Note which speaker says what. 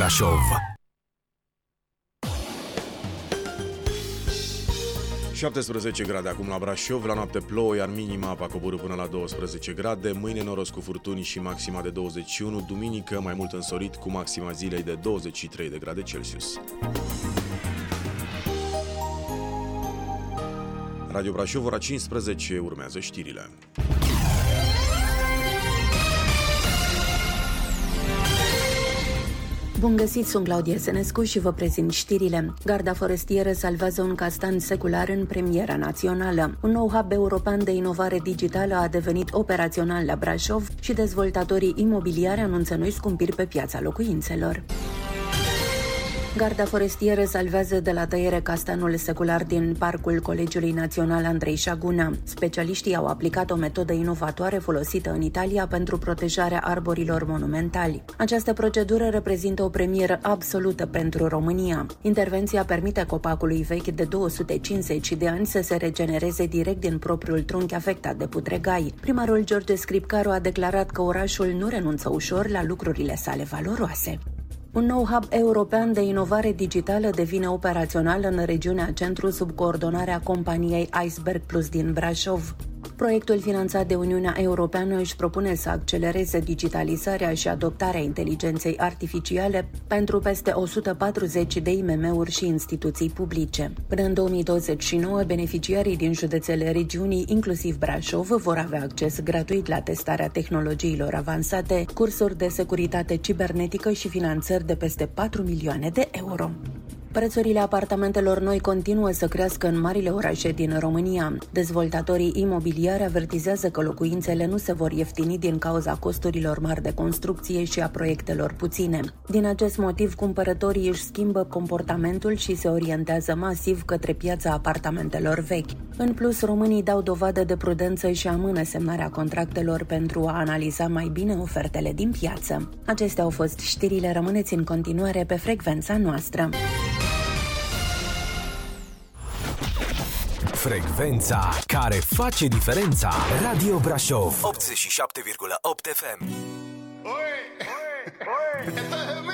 Speaker 1: Brașov.
Speaker 2: 17 grade acum la Brașov, la noapte plouă, iar minima va coborî până la 12 grade. Mâine noros cu furtuni și maxima de 21, duminică mai mult însorit cu maxima zilei de 23 de grade Celsius. Radio Brașov, ora 15, urmează știrile.
Speaker 3: Bun găsit, sunt Claudia Senescu și vă prezint știrile. Garda forestieră salvează un castan secular în premiera națională. Un nou hub european de inovare digitală a devenit operațional la Brașov și dezvoltatorii imobiliari anunță noi scumpiri pe piața locuințelor. Garda forestieră salvează de la tăiere castanul secular din Parcul Colegiului Național Andrei Șaguna. Specialiștii au aplicat o metodă inovatoare folosită în Italia pentru protejarea arborilor monumentali. Această procedură reprezintă o premieră absolută pentru România. Intervenția permite copacului vechi de 250 de ani să se regenereze direct din propriul trunchi afectat de putregai. Primarul George Scripcaru a declarat că orașul nu renunță ușor la lucrurile sale valoroase. Un nou hub european de inovare digitală devine operațional în regiunea Centru sub coordonarea companiei Iceberg Plus din Brașov. Proiectul finanțat de Uniunea Europeană își propune să accelereze digitalizarea și adoptarea inteligenței artificiale pentru peste 140 de IMM-uri și instituții publice. Până în 2029, beneficiarii din județele regiunii, inclusiv Brașov, vor avea acces gratuit la testarea tehnologiilor avansate, cursuri de securitate cibernetică și finanțări de peste 4 milioane de euro. Prețurile apartamentelor noi continuă să crească în marile orașe din România. Dezvoltatorii imobiliari avertizează că locuințele nu se vor ieftini din cauza costurilor mari de construcție și a proiectelor puține. Din acest motiv, cumpărătorii își schimbă comportamentul și se orientează masiv către piața apartamentelor vechi. În plus, românii dau dovadă de prudență și amână semnarea contractelor pentru a analiza mai bine ofertele din piață. Acestea au fost știrile, rămâneți în continuare pe frecvența noastră.
Speaker 1: Frecvența care face diferența. Radio Brașov 87,8 FM.
Speaker 4: Oi, oi, oi.